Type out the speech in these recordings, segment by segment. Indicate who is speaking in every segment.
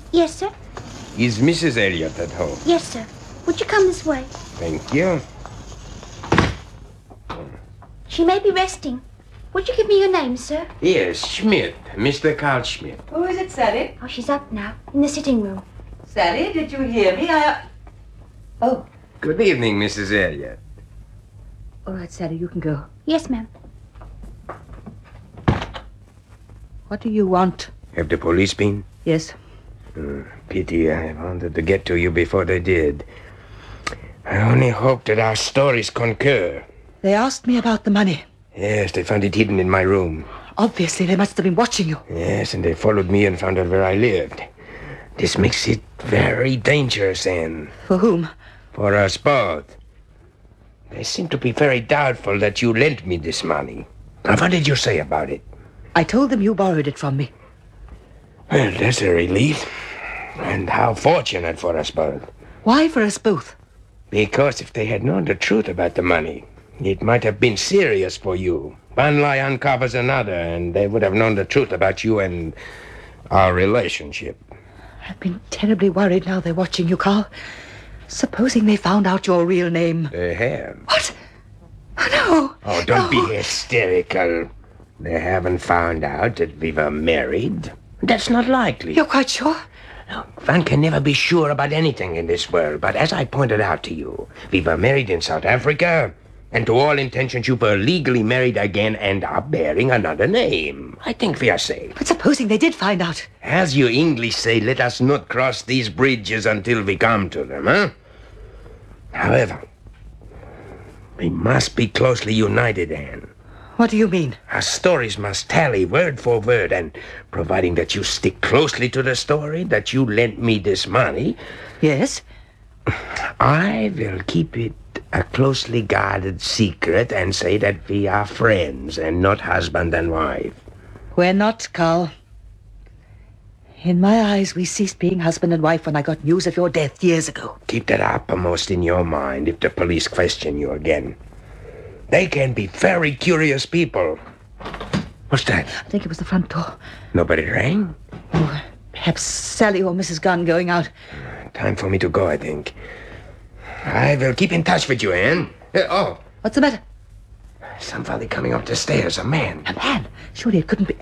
Speaker 1: Yes, sir.
Speaker 2: Is Mrs. Elliot at home?
Speaker 1: Yes, sir. Would you come this way?
Speaker 2: Thank you.
Speaker 1: She may be resting. Would you give me your name, sir?
Speaker 2: Yes, Schmidt. Mr. Carl Schmidt.
Speaker 3: Who is it, Sally?
Speaker 1: Oh, she's up now, in the sitting room.
Speaker 3: Sally, did you hear me? Oh.
Speaker 2: Good evening, Mrs. Elliot.
Speaker 3: All right, Sally, you can go.
Speaker 1: Yes, ma'am.
Speaker 3: What do you want?
Speaker 2: Have the police been?
Speaker 3: Yes.
Speaker 2: Pity. I wanted to get to you before they did. I only hope that our stories concur.
Speaker 3: They asked me about the money.
Speaker 2: Yes, they found it hidden in my room.
Speaker 3: Obviously, they must have been watching you.
Speaker 2: Yes, and they followed me and found out where I lived. This makes it very dangerous, Anne.
Speaker 3: For whom?
Speaker 2: For us both. They seem to be very doubtful that you lent me this money. Now, what did you say about it?
Speaker 3: I told them you borrowed it from me.
Speaker 2: Well, that's a relief. And how fortunate for us both.
Speaker 3: Why for us both?
Speaker 2: Because if they had known the truth about the money, it might have been serious for you. One lie uncovers another, and they would have known the truth about you and our relationship.
Speaker 3: I've been terribly worried now they're watching you, Carl. Supposing they found out your real name.
Speaker 2: They have.
Speaker 3: What? Oh, no.
Speaker 2: Oh, don't be hysterical. They haven't found out that we were married. That's not likely.
Speaker 3: You're quite sure?
Speaker 2: No, one can never be sure about anything in this world, but as I pointed out to you, we were married in South Africa, and to all intentions you were legally married again and are bearing another name. I think we are safe.
Speaker 3: But supposing they did find out?
Speaker 2: As you English say, let us not cross these bridges until we come to them, huh? However, we must be closely united, Anne.
Speaker 3: What do you mean?
Speaker 2: Our stories must tally word for word, and providing that you stick closely to the story, that you lent me this money...
Speaker 3: Yes?
Speaker 2: I will keep it a closely guarded secret and say that we are friends and not husband and wife.
Speaker 3: We're not, Carl. In my eyes, we ceased being husband and wife when I got news of your death years ago.
Speaker 2: Keep that uppermost in your mind if the police question you again. They can be very curious people. What's that?
Speaker 3: I think it was the front door.
Speaker 2: Nobody rang?
Speaker 3: Oh, perhaps Sally or Mrs. Gunn going out.
Speaker 2: Time for me to go, I think. I will keep in touch with you, Anne.
Speaker 3: What's the matter?
Speaker 2: Somebody coming up the stairs, a man.
Speaker 3: A man? Surely it couldn't be...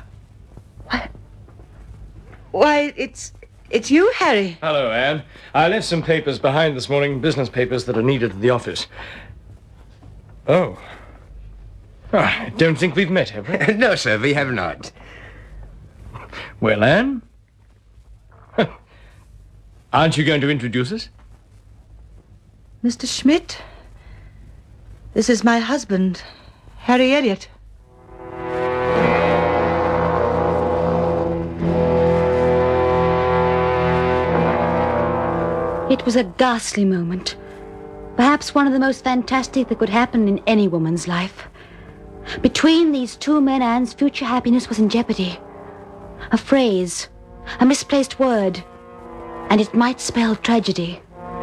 Speaker 3: Why, it's you, Harry.
Speaker 4: Hello, Anne. I left some papers behind this morning, business papers that are needed at the office. Oh. I don't think we've met, have we?
Speaker 2: No, sir, we have not.
Speaker 4: Well, Anne? Aren't you going to introduce us?
Speaker 3: Mr. Schmidt, this is my husband, Harry Elliot.
Speaker 1: It was a ghastly moment. Perhaps one of the most fantastic that could happen in any woman's life. Between these two men, Anne's future happiness was in jeopardy. A phrase, a misplaced word, and it might spell tragedy.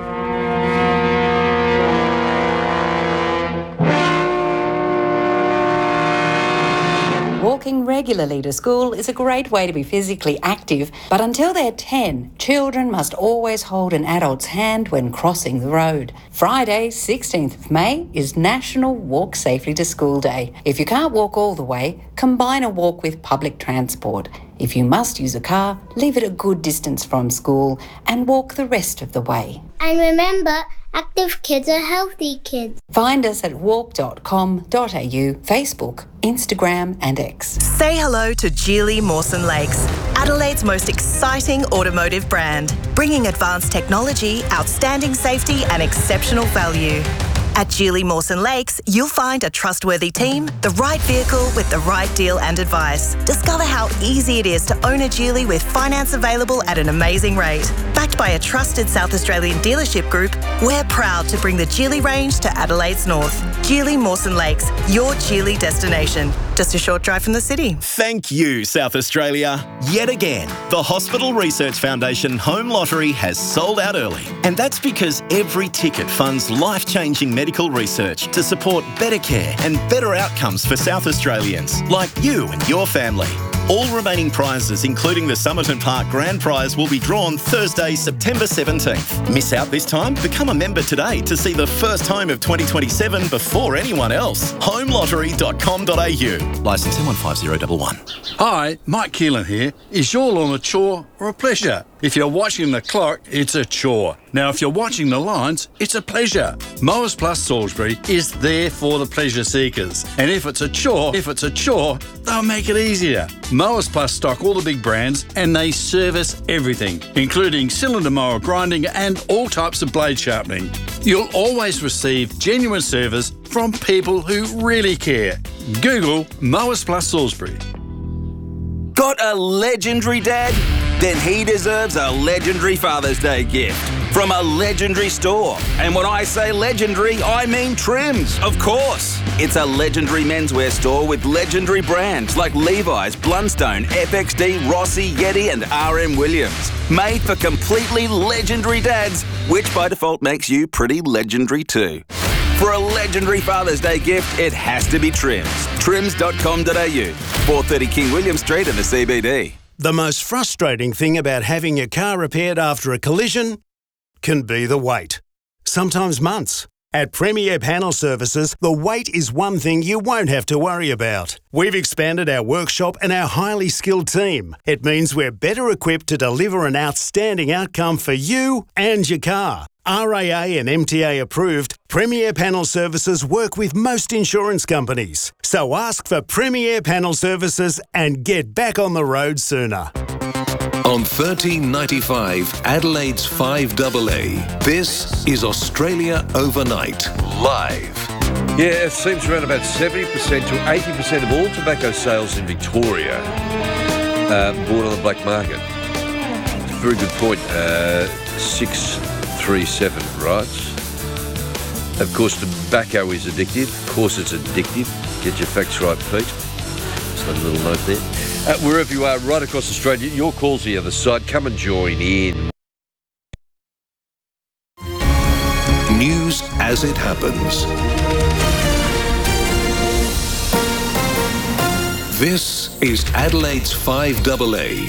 Speaker 5: Walking regularly to school is a great way to be physically active, but until they're 10, children must always hold an adult's hand when crossing the road. Friday, 16th of May, is National Walk Safely to School Day. If you can't walk all the way, combine a walk with public transport. If you must use a car, leave it a good distance from school and walk the rest of the way.
Speaker 6: And remember, active kids are healthy kids.
Speaker 5: Find us at walk.com.au, Facebook, Instagram and X.
Speaker 7: Say hello to Geely Mawson Lakes, Adelaide's most exciting automotive brand, bringing advanced technology, outstanding safety and exceptional value. At Geely Mawson Lakes, you'll find a trustworthy team, the right vehicle with the right deal and advice. Discover how easy it is to own a Geely with finance available at an amazing rate. Backed by a trusted South Australian dealership group, we're proud to bring the Geely range to Adelaide's north. Geely Mawson Lakes, your Geely destination. Just a short drive from the city.
Speaker 8: Thank you, South Australia. Yet again, the Hospital Research Foundation Home Lottery has sold out early. And that's because every ticket funds life-changing medical research to support better care and better outcomes for South Australians, like you and your family. All remaining prizes, including the Somerton Park Grand Prize, will be drawn Thursday, September 17th. Miss out this time? Become a member today to see the first home of 2027 before anyone else. homelottery.com.au. Licence M15011.
Speaker 9: Hi, Mike Keelan here. Is your lawn a chore or a pleasure? If you're watching the clock, it's a chore. Now, if you're watching the lines, it's a pleasure. Mowers Plus Salisbury is there for the pleasure seekers. And if it's a chore, they'll make it easier. Mowers Plus stock all the big brands and they service everything, including cylinder mower grinding and all types of blade sharpening. You'll always receive genuine service from people who really care. Google Mowers Plus Salisbury.
Speaker 10: Got a legendary dad? Then he deserves a legendary Father's Day gift from a legendary store. And when I say legendary, I mean Trims, of course. It's a legendary menswear store with legendary brands like Levi's, Blundstone, FXD, Rossi, Yeti and RM Williams. Made for completely legendary dads, which by default makes you pretty legendary too. For a legendary Father's Day gift, it has to be Trims. Trims.com.au, 430 King William Street in the CBD.
Speaker 11: The most frustrating thing about having your car repaired after a collision can be the wait. Sometimes months. At Premier Panel Services, the wait is one thing you won't have to worry about. We've expanded our workshop and our highly skilled team. It means we're better equipped to deliver an outstanding outcome for you and your car. RAA and MTA approved, Premier Panel Services work with most insurance companies. So ask for Premier Panel Services and get back on the road sooner.
Speaker 12: On 1395 Adelaide's 5AA, this is Australia Overnight, live.
Speaker 13: Yeah, it seems around about 70% to 80% of all tobacco sales in Victoria bought on the black market. It's a very good point. 637 writes. Of course, tobacco is addictive. Of course, it's addictive. Get your facts right, Pete. Just a little note there. Wherever you are, right across Australia, your call's the other side. Come and join in.
Speaker 12: News as it happens. This is Adelaide's 5AA.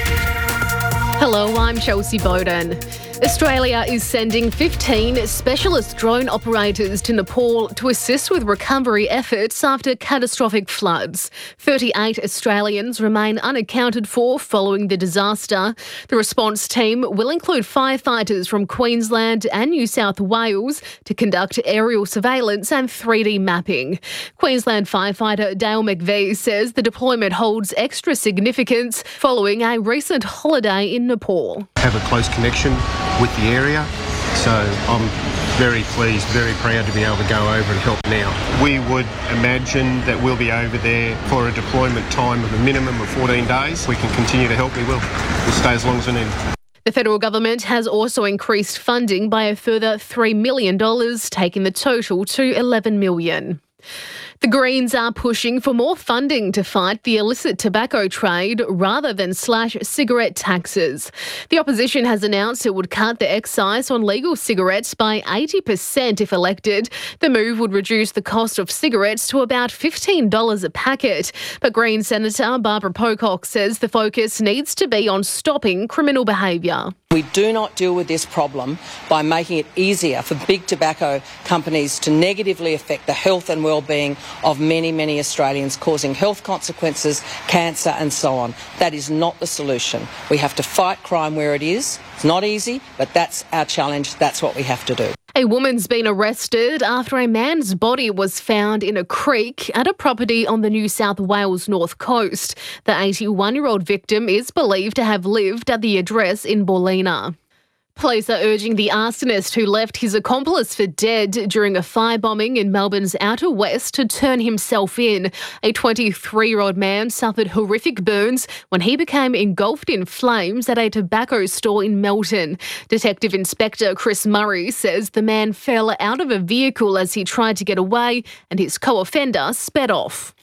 Speaker 14: Hello, I'm Chelsea Bowden. Australia is sending 15 specialist drone operators to Nepal to assist with recovery efforts after catastrophic floods. 38 Australians remain unaccounted for following the disaster. The response team will include firefighters from Queensland and New South Wales to conduct aerial surveillance and 3D mapping. Queensland firefighter Dale McVie says the deployment holds extra significance following a recent holiday in Nepal.
Speaker 15: Have a close connection with the area, so I'm very pleased, very proud to be able to go over and help now. We would imagine that we'll be over there for a deployment time of a minimum of 14 days. We can continue to help, we will. We'll stay as long as we need.
Speaker 14: The federal government has also increased funding by a further $3 million, taking the total to $11 million. The Greens are pushing for more funding to fight the illicit tobacco trade rather than slash cigarette taxes. The opposition has announced it would cut the excise on legal cigarettes by 80% if elected. The move would reduce the cost of cigarettes to about $15 a packet. But Green Senator Barbara Pocock says the focus needs to be on stopping criminal behaviour.
Speaker 16: We do not deal with this problem by making it easier for big tobacco companies to negatively affect the health and well-being of many, many Australians, causing health consequences, cancer and so on. That is not the solution. We have to fight crime where it is. It's not easy, but that's our challenge. That's what we have to do.
Speaker 14: A woman's been arrested after a man's body was found in a creek at a property on the New South Wales north coast. The 81-year-old victim is believed to have lived at the address in Ballina. Police are urging the arsonist who left his accomplice for dead during a firebombing in Melbourne's outer west to turn himself in. A 23-year-old man suffered horrific burns when he became engulfed in flames at a tobacco store in Melton. Detective Inspector Chris Murray says the man fell out of a vehicle as he tried to get away and his co-offender sped off.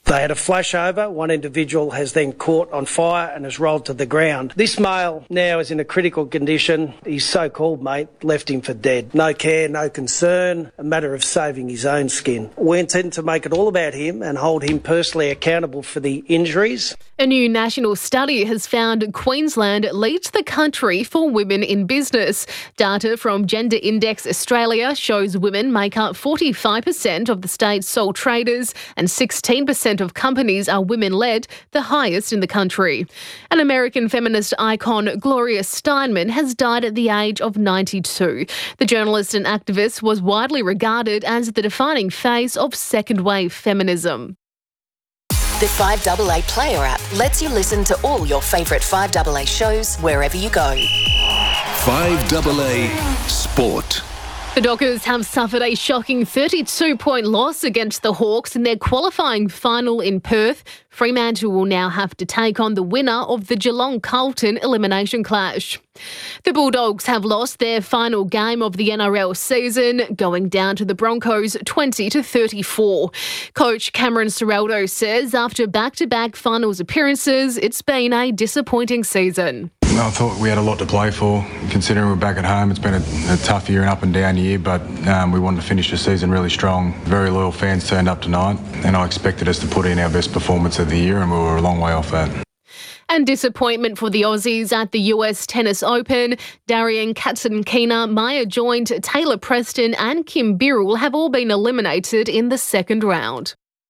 Speaker 17: They had a flashover. One individual has then caught on fire and has rolled to the ground. This male now is in a critical condition. His so-called mate left him for dead. No care, no concern, a matter of saving his own skin. We intend to make it all about him and hold him personally accountable for the injuries.
Speaker 14: A new national study has found Queensland leads the country for women in business. Data from Gender Index Australia shows women make up 45% of the state's sole traders and 16% of companies are women-led, the highest in the country. An American feminist icon, Gloria Steinem, has died at the age of 92. The journalist and activist was widely regarded as the defining face of second-wave feminism.
Speaker 18: The 5AA Player app lets you listen to all your favourite 5AA shows wherever you go.
Speaker 12: 5AA Sport.
Speaker 14: The Dockers have suffered a shocking 32-point loss against the Hawks in their qualifying final in Perth. Fremantle will now have to take on the winner of the Geelong-Carlton elimination clash. The Bulldogs have lost their final game of the NRL season, going down to the Broncos 20-34. Coach Cameron Ciraldo says after back-to-back finals appearances, it's been a disappointing season.
Speaker 19: I thought we had a lot to play for, considering we're back at home. It's been a tough year and up and down year, but we wanted to finish the season really strong. Very loyal fans turned up tonight, and I expected us to put in our best performance of the year, and we were a long way off that.
Speaker 14: And disappointment for the Aussies at the US Tennis Open. Darian Katsatkina, Maya Joint, Taylor Preston and Kim Birrell have all been eliminated in the second round.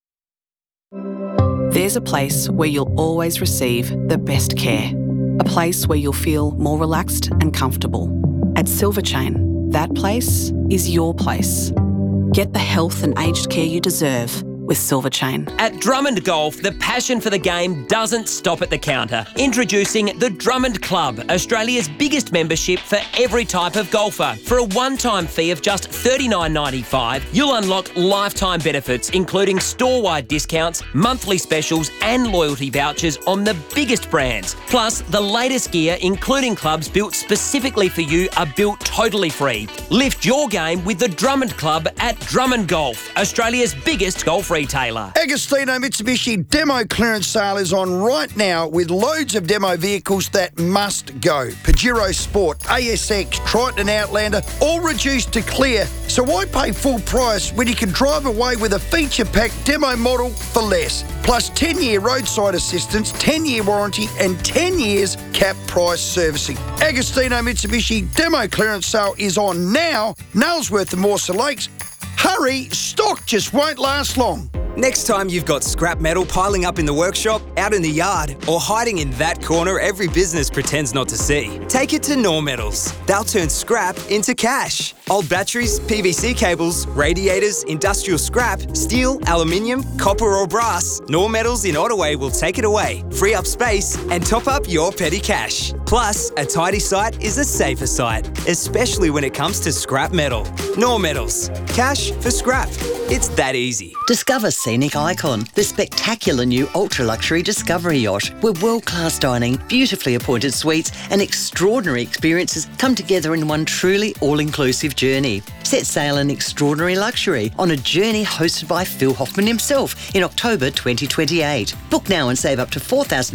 Speaker 20: There's a place where you'll always receive the best care. A place where you'll feel more relaxed and comfortable. At Silver Chain, that place is your place. Get the health and aged care you deserve with Silver Chain.
Speaker 21: At Drummond Golf, the passion for the game doesn't stop at the counter. Introducing the Drummond Club, Australia's biggest membership for every type of golfer. For a one-time fee of just $39.95, you'll unlock lifetime benefits, including store-wide discounts, monthly specials and loyalty vouchers on the biggest brands. Plus, the latest gear, including clubs built specifically for you, are built totally free. Lift your game with the Drummond Club at Drummond Golf, Australia's biggest golf retailer.
Speaker 22: Agostino Mitsubishi demo clearance sale is on right now with loads of demo vehicles that must go. Pajero Sport, ASX, Triton and Outlander, all reduced to clear. So why pay full price when you can drive away with a feature-packed demo model for less? Plus 10-year roadside assistance, 10-year warranty and 10 years cap price servicing. Agostino Mitsubishi demo clearance sale is on now. Nailsworth and Mawson Lakes. Hurry, stock just won't last long.
Speaker 23: Next time you've got scrap metal piling up in the workshop, out in the yard, or hiding in that corner every business pretends not to see, take it to Knorr Metals. They'll turn scrap into cash. Old batteries, PVC cables, radiators, industrial scrap, steel, aluminium, copper or brass, Knorr Metals in Ottaway will take it away, free up space and top up your petty cash. Plus, a tidy site is a safer site, especially when it comes to scrap metal. Knorr Metals. Cash for scrap. It's that easy.
Speaker 24: Discover Scenic Icon, the spectacular new ultra-luxury Discovery yacht, where world-class dining, beautifully appointed suites and extraordinary experiences come together in one truly all-inclusive journey. Set sail in extraordinary luxury on a journey hosted by Phil Hoffman himself in October 2028. Book now and save up to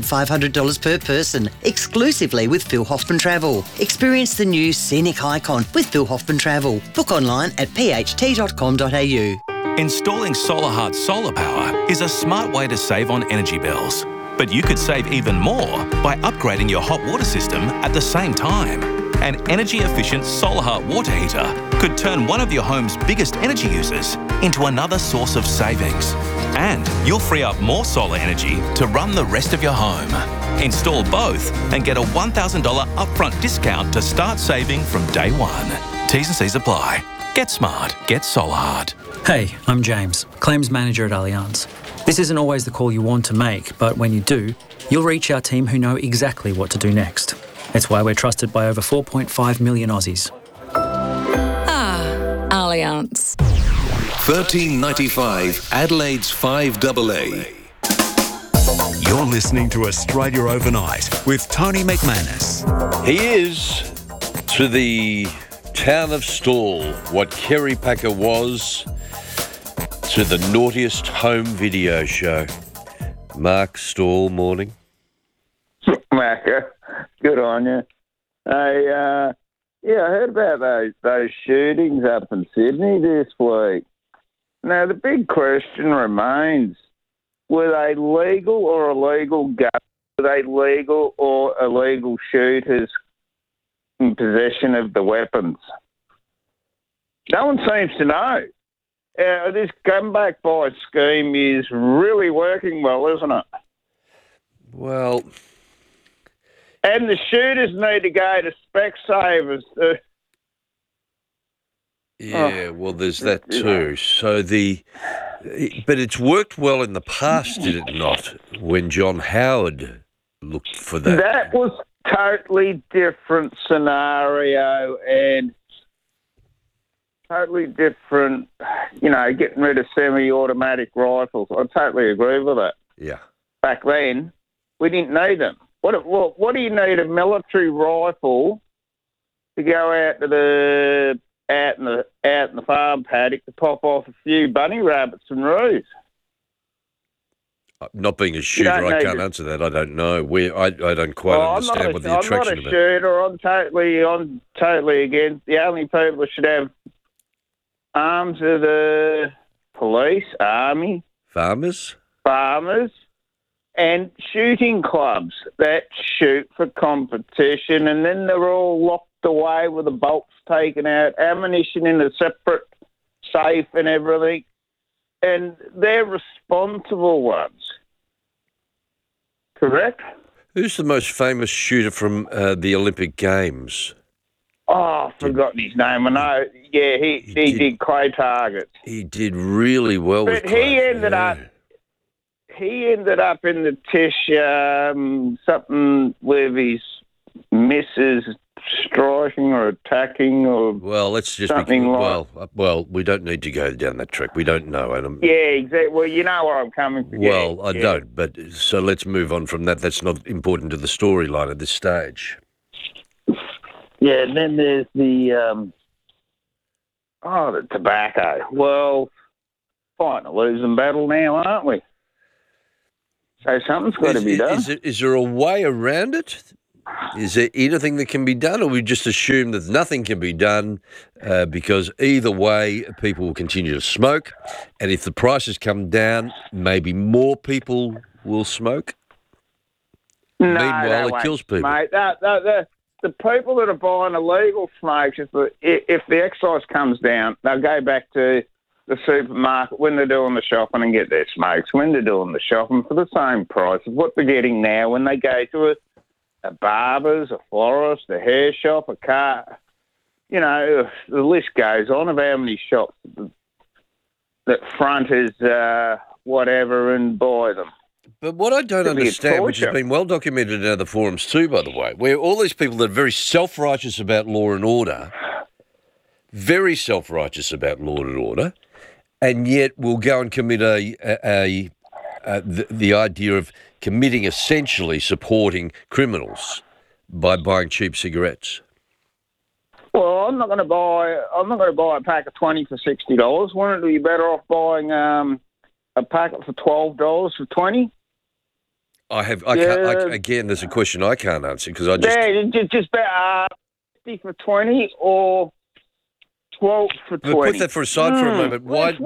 Speaker 24: $4,500 per person, exclusively with Phil Hoffman Travel. Experience the new Scenic Icon with Phil Hoffman Travel. Book online at pht.com.au.
Speaker 25: Installing SolarHeart solar power is a smart way to save on energy bills. But you could save even more by upgrading your hot water system at the same time. An energy-efficient SolarHeart water heater could turn one of your home's biggest energy users into another source of savings. And you'll free up more solar energy to run the rest of your home. Install both and get a $1,000 upfront discount to start saving from day one. T's and C's apply. Get smart. Get SolarHeart.
Speaker 26: Hey, I'm James, Claims Manager at Allianz. This isn't always the call you want to make, but when you do, you'll reach our team who know exactly what to do next. It's why we're trusted by over 4.5 million Aussies.
Speaker 18: Allianz.
Speaker 12: 1395 Adelaide's 5AA.
Speaker 27: You're listening to Australia Overnight with Tony McManus.
Speaker 13: He is to the town of Stawell what Kerry Packer was to the naughtiest home video show. Mark Stall, morning.
Speaker 1: Macca, good on you. I heard about those shootings up in Sydney this week. Now, the big question remains, were they legal or illegal guns? Were they legal or illegal shooters in possession of the weapons? No one seems to know. This comeback buy scheme is really working well, isn't it?
Speaker 13: Well...
Speaker 1: And the shooters need to go to Specsavers.
Speaker 13: Well, there's that too. But it's worked well in the past, did it not? When John Howard looked for that.
Speaker 1: That was totally different scenario and totally different. Getting rid of semi-automatic rifles. I totally agree with that.
Speaker 13: Yeah.
Speaker 1: Back then, we didn't need them. What do you need a military rifle to go out in the farm paddock to pop off a few bunny rabbits and roos?
Speaker 13: Not being a shooter, I can't answer that. I don't know. I don't quite understand what the attraction of it.
Speaker 1: I'm not a shooter. I'm totally against. The only people that should have arms are the police, army,
Speaker 13: farmers,
Speaker 1: and shooting clubs that shoot for competition, and then they're all locked away with the bolts taken out, ammunition in a separate safe and everything, and they're responsible ones. Correct?
Speaker 13: Who's the most famous shooter from the Olympic Games?
Speaker 1: Oh, I've forgotten his name. I know. Yeah, he did clay targets.
Speaker 13: He did really well with clay.
Speaker 1: But he ended up in the Tish, something with his missus striking or attacking or
Speaker 13: let's just
Speaker 1: something
Speaker 13: we don't need to go down that track. We don't know.
Speaker 1: Yeah, exactly. Well, you know where I'm coming from.
Speaker 13: Well, I don't, but so let's move on from that. That's not important to the storyline at this stage.
Speaker 1: Yeah, and then there's the tobacco. Well, fighting a losing battle now, aren't we? So something's got to be done.
Speaker 13: Is there a way around it? Is there anything that can be done, or we just assume that nothing can be done because either way people will continue to smoke, and if the prices come down, maybe more people will smoke?
Speaker 1: No,
Speaker 13: Meanwhile, it kills people.
Speaker 1: Mate, the people that are buying illegal smokes, if the excise comes down, they'll go back to the supermarket when they're doing the shopping and get their smokes, when they're doing the shopping for the same price of what they're getting now when they go to a barber's, a florist, a hair shop, a car. The list goes on of how many shops that front is whatever and buy them.
Speaker 13: But what I don't understand, which has been well documented in other forums too, by the way, where all these people that are very self-righteous about law and order, and yet will go and commit the idea of committing essentially supporting criminals by buying cheap cigarettes.
Speaker 1: Well, I'm not going to buy a pack of 20 for $60. Wouldn't it be better off buying a packet for $12 for 20?
Speaker 13: Again, there's a question I can't answer because I just...
Speaker 1: just about 50 for 20 or 12 for 20.
Speaker 13: But put that aside for a moment.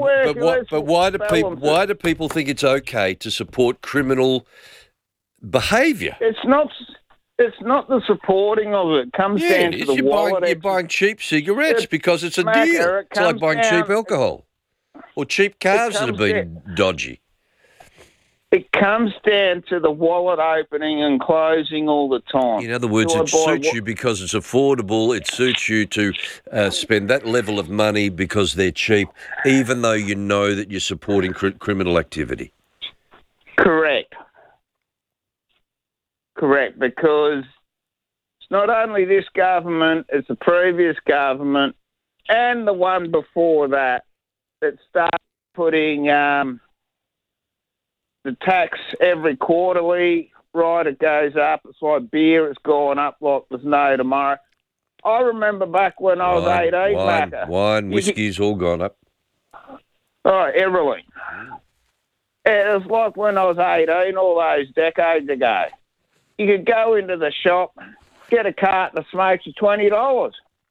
Speaker 13: Why do people think it's okay to support criminal behaviour?
Speaker 1: It's not the supporting of it. It comes down to the wallet.
Speaker 13: You're buying cheap cigarettes because it's a deal. It's like buying cheap alcohol or cheap cars that have been dodgy.
Speaker 1: It comes down to the wallet opening and closing all the time.
Speaker 13: In other words, it suits you because it's affordable. It suits you to spend that level of money because they're cheap, even though you know that you're supporting criminal activity.
Speaker 1: Correct, because it's not only this government, it's the previous government and the one before that started putting... the tax every quarterly, right, it goes up. It's like beer, it's gone up like there's no tomorrow. I remember back when I was 18.
Speaker 13: Wine, whiskey's all gone up.
Speaker 1: Oh, everything. It was like when I was 18 all those decades ago. You could go into the shop, get a carton of smokes for $20.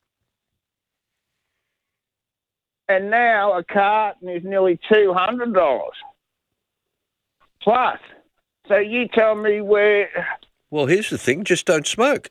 Speaker 1: And now a carton is nearly $200 plus. So you tell me where...
Speaker 13: Well, here's the thing, just don't smoke.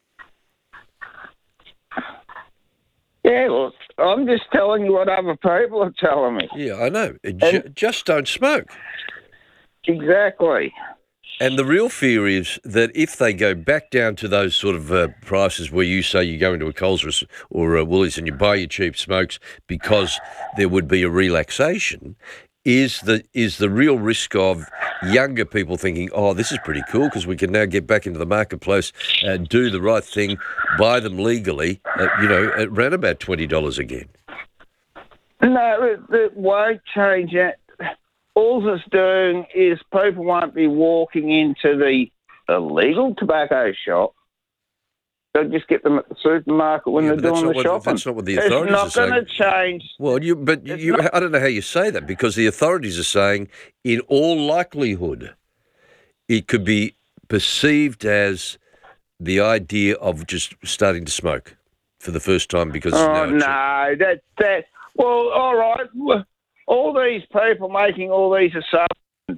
Speaker 1: Yeah, well, I'm just telling you what other people are telling me.
Speaker 13: Yeah, I know. Just don't smoke.
Speaker 1: Exactly.
Speaker 13: And the real fear is that if they go back down to those sort of prices where you say you go into a Coles or a Woolies and you buy your cheap smokes because there would be a relaxation, is the real risk of younger people thinking, oh, this is pretty cool because we can now get back into the marketplace and do the right thing, buy them legally, at around about $20 again.
Speaker 1: No, it won't change it. All it's doing is people won't be walking into the illegal tobacco shop. They'll just get them at the supermarket when they're doing the shopping.
Speaker 13: That's not what the authorities are saying.
Speaker 1: It's not going to change.
Speaker 13: Well, I don't know how you say that, because the authorities are saying, in all likelihood, it could be perceived as the idea of just starting to smoke for the first time because...
Speaker 1: Well, all right. All these people making all these assumptions,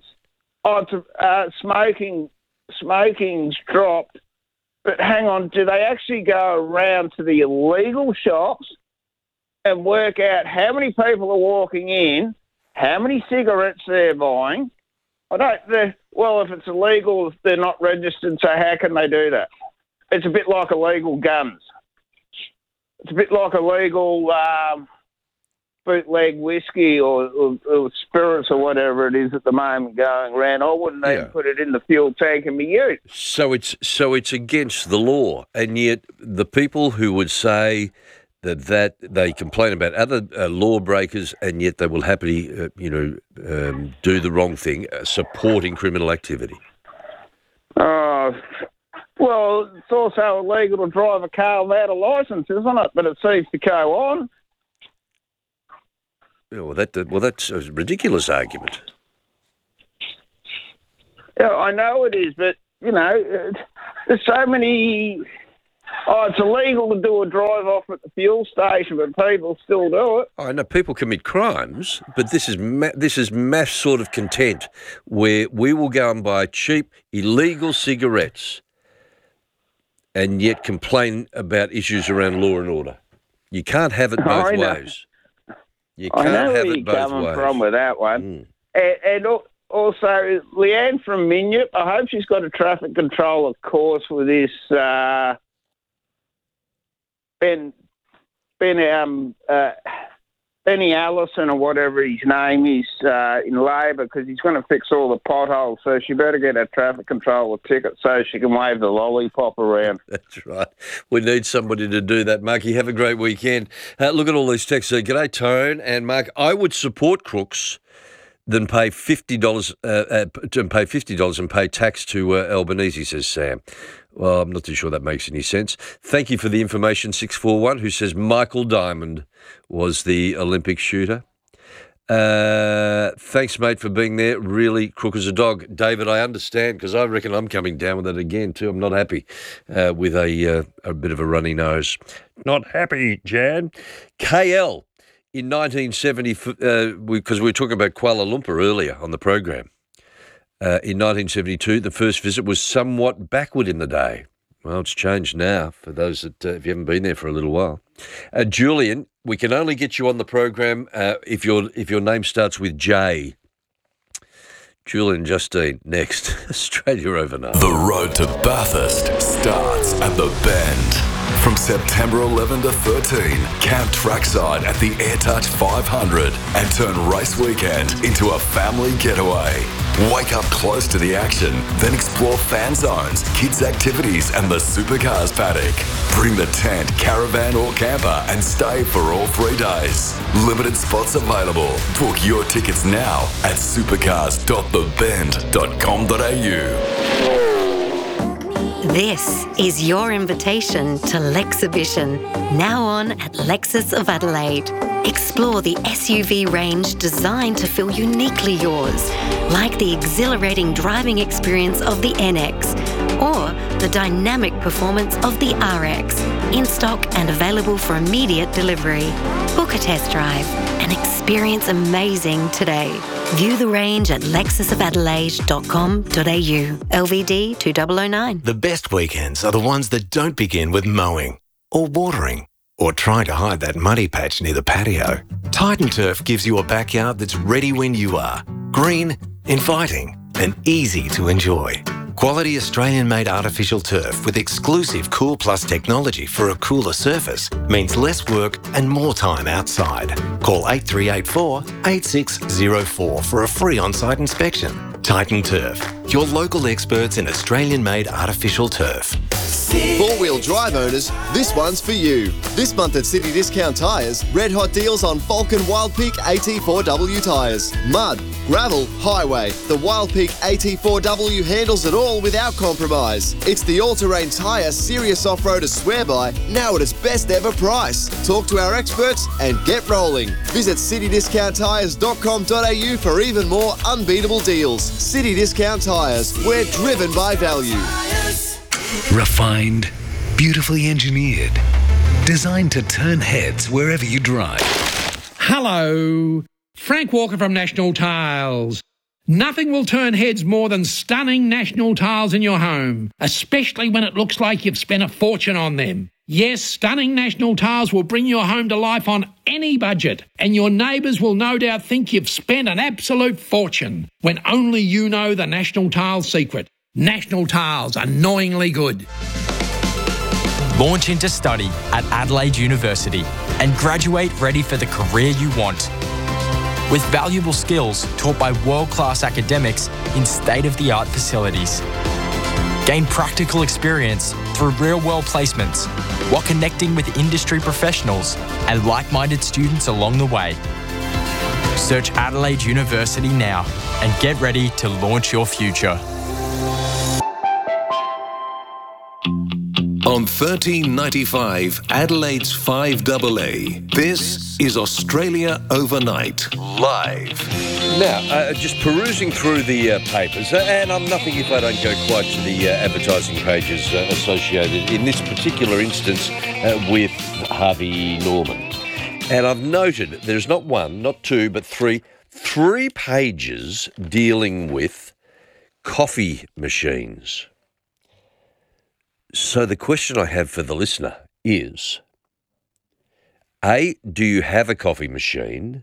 Speaker 1: smoking's dropped, but hang on, do they actually go around to the illegal shops and work out how many people are walking in, how many cigarettes they're buying? If it's illegal, they're not registered, so how can they do that? It's a bit like illegal guns. It's a bit like illegal... bootleg whiskey or spirits or whatever it is at the moment going around. I wouldn't even put it in the fuel tank and be used.
Speaker 13: So it's against the law, and yet the people who would say that they complain about other lawbreakers, and yet they will happily do the wrong thing, supporting criminal activity.
Speaker 1: Well, it's also illegal to drive a car without a licence, isn't it? But it seems to go on.
Speaker 13: Well, that's a ridiculous argument.
Speaker 1: Yeah, I know it is, but, there's so many... it's illegal to do a drive-off at the fuel station, but people still do it.
Speaker 13: I know people commit crimes, but this is mass sort of content where we will go and buy cheap, illegal cigarettes and yet complain about issues around law and order. You can't have it both ways. You can't have it both ways. I know where you're coming
Speaker 1: from with that one. And also, Leanne from Minyip, I hope she's got a traffic controller course with this Benny Allison or whatever his name is in Labor, because he's going to fix all the potholes, so she better get a traffic controller ticket so she can wave the lollipop around.
Speaker 13: That's right. We need somebody to do that, Marky. Have a great weekend. Look at all these texts. G'day, Tone and Mark. I would support crooks than pay $50 and pay tax to Albanese, says Sam. Well, I'm not too sure that makes any sense. Thank you for the information, 641, who says Michael Diamond was the Olympic shooter. Thanks, mate, for being there. Really crook as a dog. David, I understand, because I reckon I'm coming down with it again too. I'm not happy with a bit of a runny nose. Not happy, Jan. KL, in 1970, because we were talking about Kuala Lumpur earlier on the program, in 1972, the first visit was somewhat backward in the day. Well, it's changed now for those that, if you haven't been there for a little while. Julian, we can only get you on the program if your name starts with J. Julian Justine, next. Australia Overnight.
Speaker 2: The road to Bathurst starts at the Bend. From September 11 to 13, camp trackside at the AirTouch 500 and turn race weekend into a family getaway. Wake up close to the action, then explore fan zones, kids' activities and the supercars paddock. Bring the tent, caravan or camper and stay for all 3 days. Limited spots available. Book your tickets now at supercars.thebend.com.au.
Speaker 3: This is your invitation to Lexibition, now on at Lexus of Adelaide. Explore the SUV range designed to feel uniquely yours, like the exhilarating driving experience of the NX or the dynamic performance of the RX. In stock and available for immediate delivery. Book a test drive and experience amazing today. View the range at lexusofatelaide.com.au. LVD 2009.
Speaker 4: The best weekends are the ones that don't begin with mowing or watering or trying to hide that muddy patch near the patio. Titan Turf gives you a backyard that's ready when you are. Green, inviting, and easy to enjoy. Quality Australian-made artificial turf with exclusive Cool Plus technology for a cooler surface means less work and more time outside. Call 8384 8604 for a free on-site inspection. Titan Turf, your local experts in Australian-made artificial turf.
Speaker 5: Four-wheel drive owners, this one's for you. This month at City Discount Tyres, red hot deals on Falcon Wildpeak AT4W tyres. Mud, gravel, highway. The Wildpeak AT4W handles it all without compromise. It's the all-terrain tyre serious off-roaders swear by, now at its best ever price. Talk to our experts and get rolling. Visit citydiscounttyres.com.au for even more unbeatable deals. City Discount Tyres, we're driven by value.
Speaker 27: Refined, beautifully engineered, designed to turn heads wherever you drive.
Speaker 6: Hello, Frank Walker from National Tiles. Nothing will turn heads more than stunning National Tiles in your home, especially when it looks like you've spent a fortune on them. Yes, stunning National Tiles will bring your home to life on any budget, and your neighbours will no doubt think you've spent an absolute fortune, when only you know the National Tiles secret. National Tiles, annoyingly good.
Speaker 7: Launch into study at Adelaide University and graduate ready for the career you want. With valuable skills taught by world-class academics in state-of-the-art facilities. Gain practical experience through real-world placements while connecting with industry professionals and like-minded students along the way. Search Adelaide University now and get ready to launch your future.
Speaker 27: On 1395 Adelaide's 5AA, this is Australia Overnight, live.
Speaker 13: Now, just perusing through the papers, and I'm nothing if I don't go quite to the advertising pages associated, in this particular instance, with Harvey Norman. And I've noted there's not one, not two, but three pages dealing with coffee machines. So the question I have for the listener is, A, do you have a coffee machine?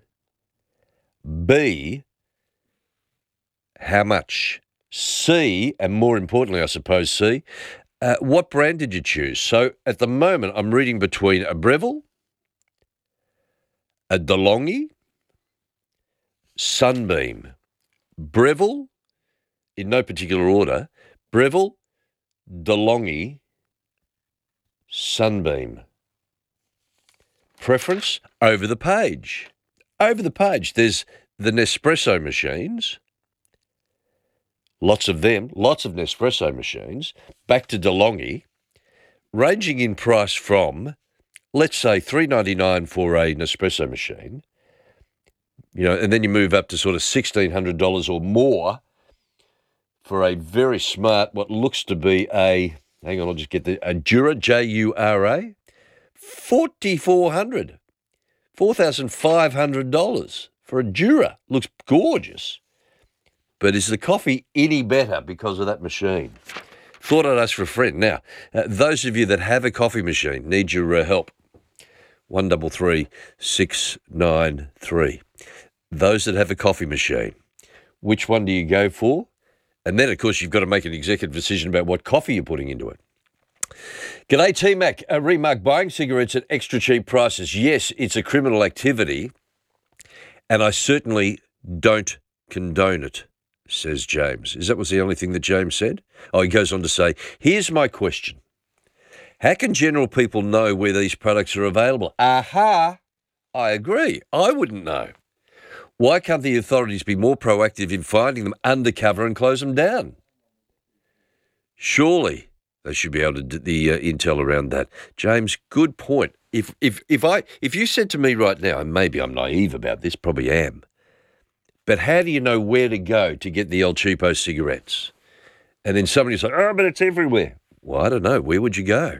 Speaker 13: B, how much? C, and more importantly, I suppose, C, what brand did you choose? So at the moment, I'm reading between a Breville, a DeLonghi, Sunbeam. Breville, in no particular order, Breville, DeLonghi, Sunbeam. Preference over the page. Over the page, there's the Nespresso machines. Lots of them, lots of Nespresso machines. Back to DeLonghi, ranging in price from, let's say, $3.99 for a Nespresso machine. You know, and then you move up to sort of $1,600 or more for a very smart, what looks to be a, hang on, I'll just get a Jura, Jura, $4,500 for a Jura. Looks gorgeous. But is the coffee any better because of that machine? Thought I'd ask for a friend. Now, those of you that have a coffee machine need your help. 133 693. Those that have a coffee machine, which one do you go for? And then, of course, you've got to make an executive decision about what coffee you're putting into it. G'day, T-Mac. Remark buying cigarettes at extra cheap prices. Yes, it's a criminal activity, and I certainly don't condone it, says James. Is that was the only thing that James said? Oh, he goes on to say, here's my question. How can general people know where these products are available? Aha! I agree. I wouldn't know. Why can't the authorities be more proactive in finding them undercover and close them down? Surely they should be able to do the intel around that. James, good point. If you said to me right now, and maybe I'm naive about this, probably am, but how do you know where to go to get the El Cheapo cigarettes? And then somebody's like, oh, but it's everywhere. Well, I don't know. Where would you go?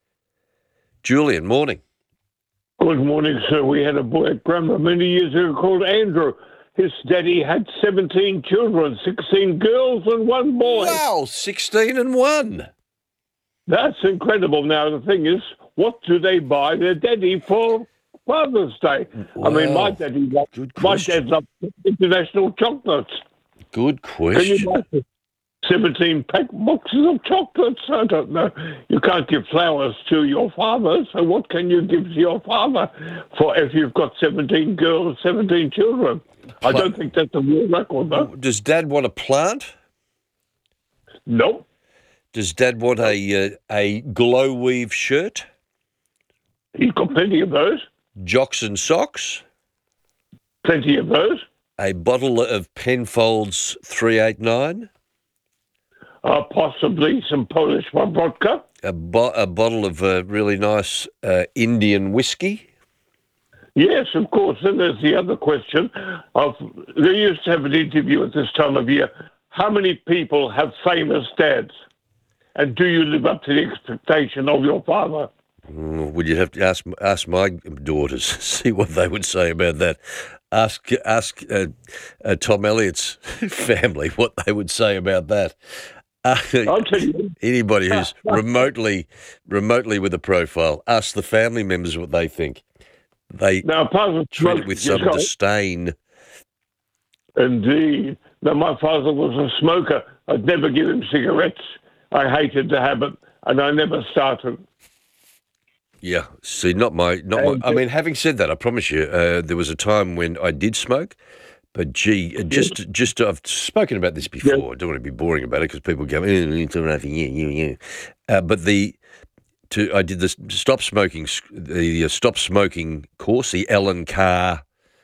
Speaker 13: Julian, morning.
Speaker 8: Good morning, sir. We had a boy at grammar many years ago called Andrew. His daddy had 17 children, 16 girls and 1 boy.
Speaker 13: Wow, 16 and 1.
Speaker 8: That's incredible. Now, the thing is, what do they buy their daddy for Father's Day?
Speaker 13: Wow.
Speaker 8: I mean, my dad loves international chocolates.
Speaker 13: Good
Speaker 8: Can
Speaker 13: question.
Speaker 8: you buy 17 pack boxes of chocolates? I don't know. You can't give flowers to your father, so what can you give to your father for if you've got 17 girls, 17 children? I don't think that's a real record, though.
Speaker 13: Does Dad want a plant?
Speaker 8: Nope.
Speaker 13: Does Dad want a glow weave shirt?
Speaker 8: He's got plenty of those.
Speaker 13: Jocks and socks?
Speaker 8: Plenty of those.
Speaker 13: A bottle of Penfolds 389?
Speaker 8: Possibly some Polish vodka.
Speaker 13: A bottle of really nice Indian whiskey?
Speaker 8: Yes, of course. Then there's the other question. They used to have an interview at this time of year. How many people have famous dads? And do you live up to the expectation of your father?
Speaker 13: Would you have to ask my daughters, see what they would say about that? Ask Tom Elliott's family what they would say about that.
Speaker 8: I'll tell you.
Speaker 13: Anybody who's remotely with a profile, ask the family members what they think. They treat it with some disdain.
Speaker 8: Indeed. Now, my father was a smoker. I'd never give him cigarettes. I hated the habit, and I never started.
Speaker 13: Yeah, see, not my. I mean, having said that, I promise you, there was a time when I did smoke, but just I've spoken about this before. I don't want to be boring about it because people go, it's nothing, yeah. But I did the stop smoking course, the Alan Carr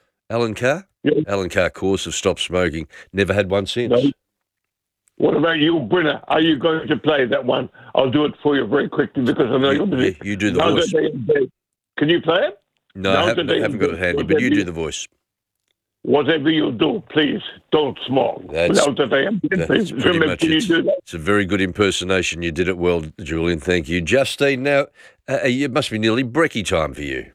Speaker 13: course of stop smoking. Never had one since.
Speaker 8: No. What about you, Brenner? Are you going to play that one? I'll do it for you very quickly because I know you're busy.
Speaker 13: You do the voice.
Speaker 8: Can you play it?
Speaker 13: No, I haven't got it handy, but you do the voice.
Speaker 8: Whatever you do, please don't smoke.
Speaker 13: That's pretty much it. It's a very good impersonation. You did it well, Julian. Thank you. Justine, now, it must be nearly brekkie time for you.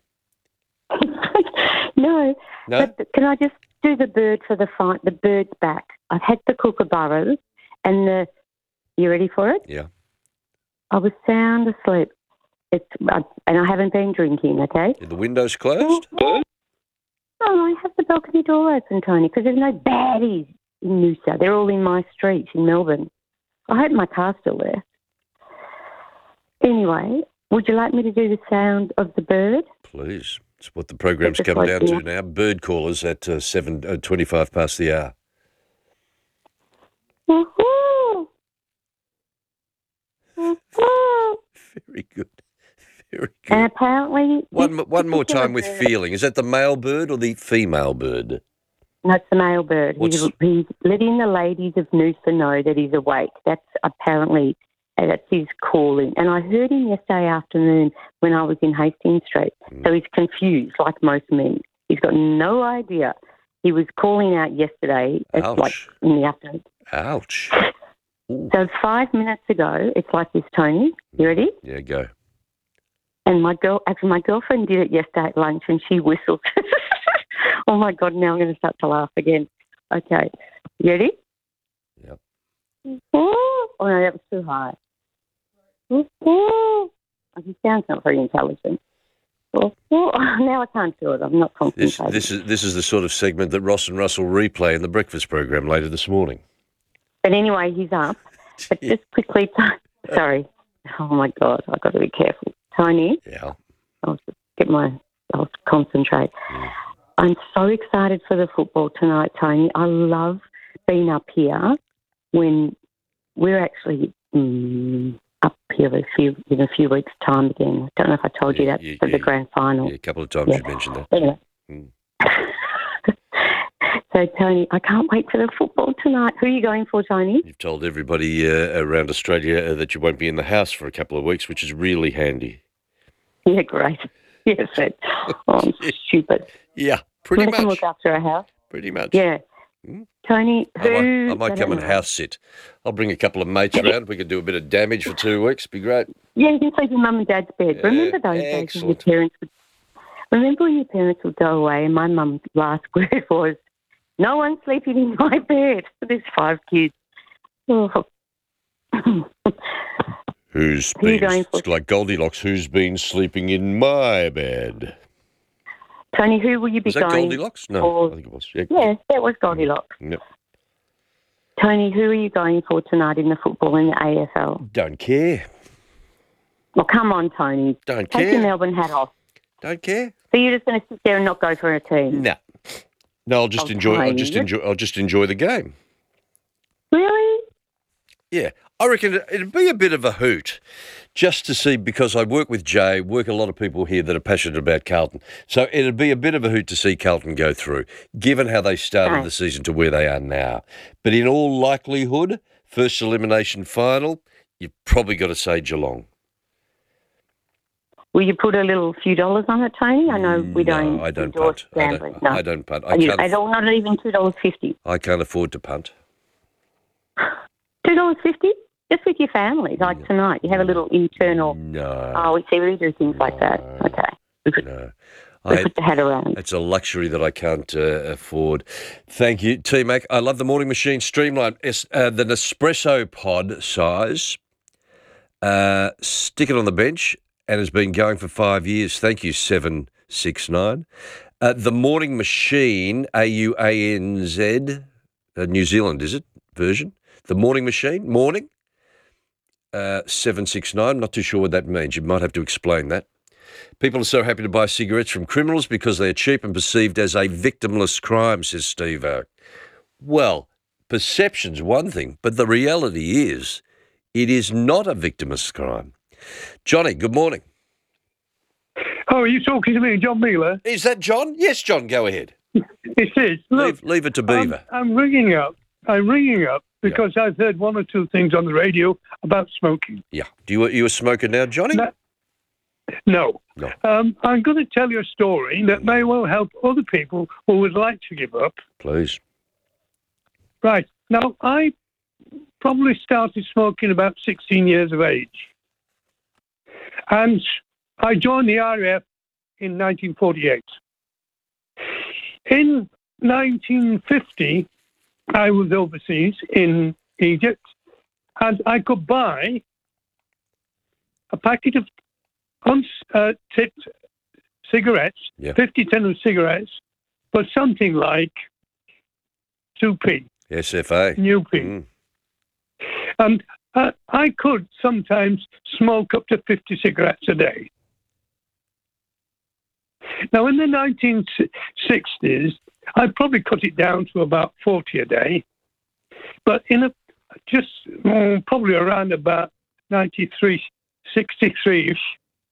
Speaker 9: No? But can I just do the bird for the fight? The bird's back. I've had the kookaburras and you ready for it?
Speaker 13: Yeah.
Speaker 9: I was sound asleep. And I haven't been drinking, okay?
Speaker 13: Are the windows closed?
Speaker 9: Oh, I have the balcony door open, Tony, because there's no baddies in Noosa. They're all in my street in Melbourne. I hope my car's still there. Anyway, would you like me to do the sound of the bird?
Speaker 13: Please. It's what the program's come down to now. Bird callers at 7:25 past the hour.
Speaker 9: Woohoo!
Speaker 13: Very good. Very good.
Speaker 9: And apparently...
Speaker 13: One more time with feeling. Is that the male bird or the female bird?
Speaker 9: No, it's the male bird. He's letting the ladies of Noosa know that he's awake. That's apparently... That's his calling. And I heard him yesterday afternoon when I was in Hastings Street. So he's confused, like most men. He's got no idea. He was calling out yesterday, like in the afternoon.
Speaker 13: Ouch.
Speaker 9: So 5 minutes ago, it's like this, Tony. You ready?
Speaker 13: Yeah, go.
Speaker 9: And my girlfriend did it yesterday at lunch and she whistled. Oh, my God, now I'm going to start to laugh again. Okay. You ready?
Speaker 13: Yep.
Speaker 9: Oh, no, that was too high. He sounds not very intelligent. Now I can't do it. I'm not concentrating.
Speaker 13: This is the sort of segment that Ross and Russell replay in the breakfast program later this morning.
Speaker 9: But anyway, he's up. But just quickly, sorry. Oh, my God, I've got to be careful. Tony?
Speaker 13: Yeah?
Speaker 9: I'll concentrate. I'm so excited for the football tonight, Tony. I love being up here when we're actually up here in a few weeks' time again. I don't know if I told you that for the grand final.
Speaker 13: Yeah, a couple of times you mentioned that.
Speaker 9: Anyway. So, Tony, I can't wait for the football tonight. Who are you going for, Tony?
Speaker 13: You've told everybody around Australia that you won't be in the house for a couple of weeks, which is really handy.
Speaker 9: Yeah, great. Yes, I'm stupid.
Speaker 13: Yeah, pretty
Speaker 9: Wanna come
Speaker 13: much.
Speaker 9: look after our house?
Speaker 13: Pretty much.
Speaker 9: Yeah. Tony,
Speaker 13: I might come and house sit. I'll bring a couple of mates around. We could do a bit of damage for 2 weeks. Be great.
Speaker 9: Yeah, you can sleep in Mum and Dad's bed. Remember those days when your parents would... Remember when your parents would go away and my mum's last word was, no one's sleeping in my bed. There's 5 kids. Oh.
Speaker 13: Who's
Speaker 9: Who you
Speaker 13: been,
Speaker 9: going for?
Speaker 13: it's like Goldilocks, who's been sleeping in my bed?
Speaker 9: Tony, who will you be
Speaker 13: Was that
Speaker 9: going
Speaker 13: Goldilocks? No,
Speaker 9: for?
Speaker 13: I think it was. Yeah.
Speaker 9: Yes, that was Goldilocks.
Speaker 13: Yep.
Speaker 9: Tony, who are you going for tonight in the football in the AFL?
Speaker 13: Don't care.
Speaker 9: Well, come on, Tony.
Speaker 13: Don't
Speaker 9: Take
Speaker 13: care.
Speaker 9: your Melbourne hat off.
Speaker 13: Don't care.
Speaker 9: So you're just going to sit there and not go for a team?
Speaker 13: No. No, I'll just enjoy. I'll just enjoy the game.
Speaker 9: Really?
Speaker 13: Yeah, I reckon it'd be a bit of a hoot just to see, because I work with Jay, work a lot of people here that are passionate about Carlton. So it'd be a bit of a hoot to see Carlton go through, given how they started the season to where they are now. But in all likelihood, first elimination final, you've probably got to say Geelong.
Speaker 9: Will you put a few dollars on it, Tony? I know we don't.
Speaker 13: No, I don't
Speaker 9: endorse
Speaker 13: punt.
Speaker 9: gambling.
Speaker 13: I don't punt.
Speaker 9: Not even $2.50.
Speaker 13: I can't afford to punt.
Speaker 9: $2.50? Just with your family, like tonight. You have a little internal...
Speaker 13: No.
Speaker 9: Oh, we see we do things like that. Okay. We put the hat around.
Speaker 13: It's a luxury that I can't afford. Thank you, T-Mac. I love the morning machine streamline. The Nespresso pod size. Stick it on the bench and has been going for 5 years. Thank you, 769. The morning machine, AUANZ, New Zealand, is it? Version? The morning machine, morning, 769. Not too sure what that means. You might have to explain that. People are so happy to buy cigarettes from criminals because they're cheap and perceived as a victimless crime, says Steve. Well, perception's one thing, but the reality is it is not a victimless crime. Johnny, good morning.
Speaker 10: Oh, are you talking to me, John Mealer?
Speaker 13: Is that John? Yes, John, go ahead.
Speaker 10: It is. Look,
Speaker 13: leave it to Beaver.
Speaker 10: I'm ringing up because I've heard one or two things on the radio about smoking.
Speaker 13: Yeah. You a smoker now, Johnny?
Speaker 10: No. I'm going to tell you a story that may well help other people who would like to give up.
Speaker 13: Please.
Speaker 10: Right. Now, I probably started smoking about 16 years of age. And I joined the RAF in 1948. In 1950, I was overseas in Egypt, and I could buy a packet of untipped cigarettes, 50 tin of cigarettes, for something like 2p.
Speaker 13: SFA.
Speaker 10: New P. And I could sometimes smoke up to 50 cigarettes a day. Now, in the 1960s, I probably cut it down to about 40 a day. But in probably around about 93, 63-ish,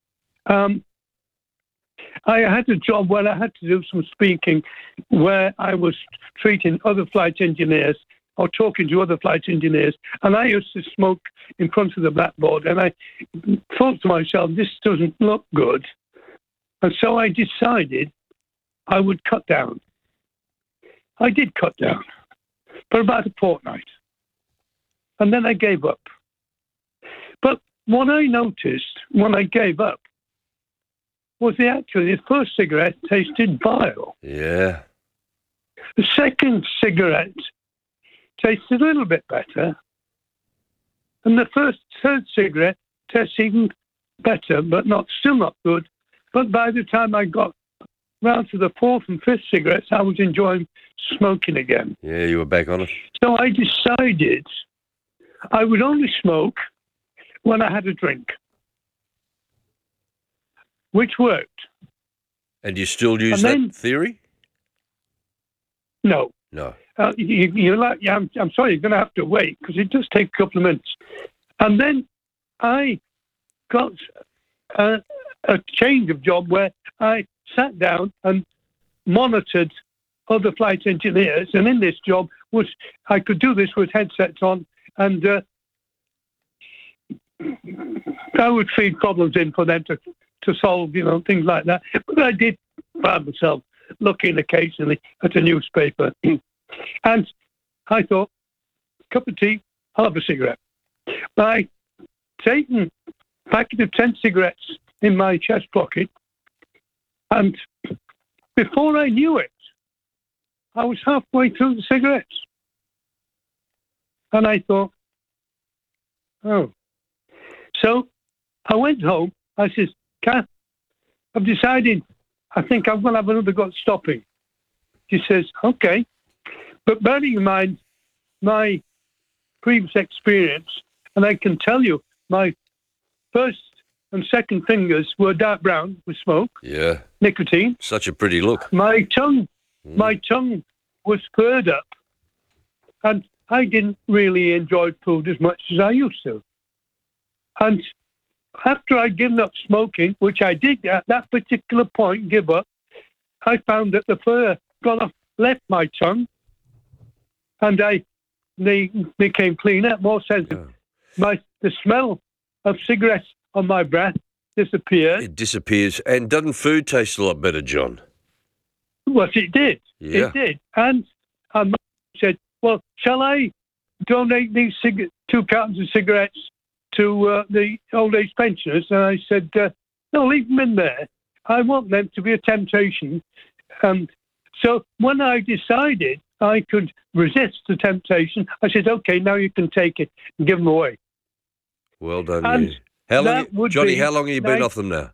Speaker 10: I had a job where I had to do some speaking where I was treating other flight engineers or talking to other flight engineers. And I used to smoke in front of the blackboard. And I thought to myself, this doesn't look good. And so I decided I would cut down. I did cut down for about a fortnight. And then I gave up. But what I noticed when I gave up was the first cigarette tasted vile.
Speaker 13: Yeah.
Speaker 10: The second cigarette tasted a little bit better. And the third cigarette tasted even better, but still not good. But by the time I got round to the fourth and fifth cigarettes, I was enjoying smoking again.
Speaker 13: Yeah, you were back on it.
Speaker 10: So I decided I would only smoke when I had a drink, which worked.
Speaker 13: And you still use that theory?
Speaker 10: No.
Speaker 13: No.
Speaker 10: I'm sorry, you're going to have to wait because it does take a couple of minutes. And then I got a change of job where I sat down and monitored other flight engineers. And in this job, I could do this with headsets on, and I would feed problems in for them to to solve, things like that. But I did find myself looking occasionally at a newspaper. And I thought, cup of tea, I'll have a cigarette. By taking a packet of 10 cigarettes in my chest pocket, and before I knew it, I was halfway through the cigarettes. And I thought, oh. So I went home. I said, Kath, I've decided I think I'm going to have another go at stopping. She says, okay. But bearing in mind my previous experience, and I can tell you my first and second fingers were dark brown with smoke.
Speaker 13: Yeah.
Speaker 10: Nicotine.
Speaker 13: Such a pretty look.
Speaker 10: My tongue was furred up, and I didn't really enjoy food as much as I used to. And after I'd given up smoking, which I did at that particular point give up, I found that the fur left my tongue, and they became cleaner, more sensitive. The smell of cigarettes on my breath disappeared.
Speaker 13: It disappears. And doesn't food taste a lot better, John?
Speaker 10: Well, it did.
Speaker 13: Yeah.
Speaker 10: It did. And my mum said, well, shall I donate these 2 cartons of cigarettes to the old age pensioners? And I said, no, leave them in there. I want them to be a temptation. And so when I decided I could resist the temptation, I said, okay, now you can take it and give them away.
Speaker 13: Well done,
Speaker 10: And
Speaker 13: you. How long, Johnny, how long have you been
Speaker 10: nice.
Speaker 13: off them now?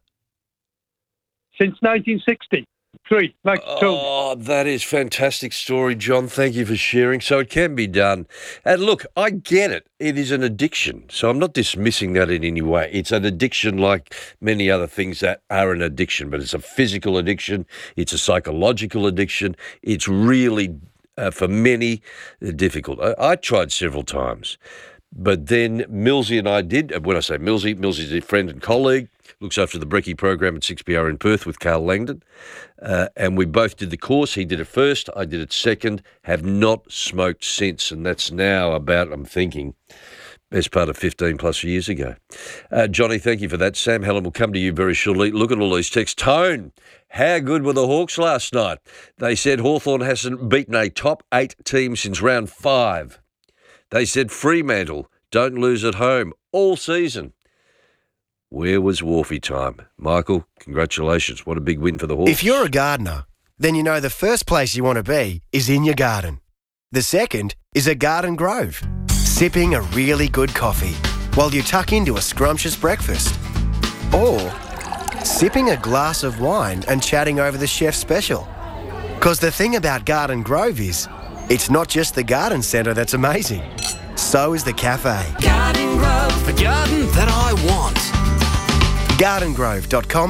Speaker 10: Since 1963, like
Speaker 13: Oh, that is fantastic story, John. Thank you for sharing. So it can be done. And look, I get it. It is an addiction. So I'm not dismissing that in any way. It's an addiction like many other things that are an addiction, but it's a physical addiction. It's a psychological addiction. It's really, for many, difficult. I tried several times. But then Millsy and I did. When I say Millsy's a friend and colleague, looks after the Brekkie program at 6PR in Perth with Carl Langdon. And we both did the course. He did it first, I did it second, have not smoked since. And that's now about, I'm thinking, best part of 15 plus years ago. Johnny, thank you for that. Sam Helen will come to you very shortly. Look at all these texts. Tone, how good were the Hawks last night? They said Hawthorn hasn't beaten a top 8 team since round 5. They said Fremantle don't lose at home all season. Where was Wharfie time? Michael, congratulations. What a big win for the Hawks.
Speaker 11: If you're a gardener, then you know the first place you want to be is in your garden. The second is a garden grove, sipping a really good coffee while you tuck into a scrumptious breakfast. Or sipping a glass of wine and chatting over the chef's special. Because the thing about Garden Grove is, it's not just the garden centre that's amazing. So is the cafe.
Speaker 24: Garden Grove, the garden that I want.
Speaker 11: GardenGrove.com